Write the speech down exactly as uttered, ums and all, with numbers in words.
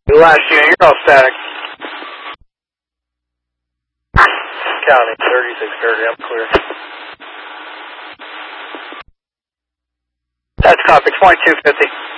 Last unit, you're all static. County, thirty-six thirty, I'm clear. That's copy, twenty-two fifty.